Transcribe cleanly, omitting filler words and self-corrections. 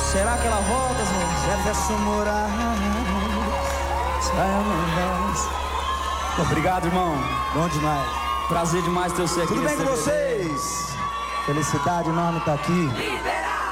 Será que ela volta, Zé? Jefferson Moraes. Obrigado, irmão. Bom demais. Prazer demais ter você aqui. Tudo bem com vocês? Felicidade enorme estar aqui.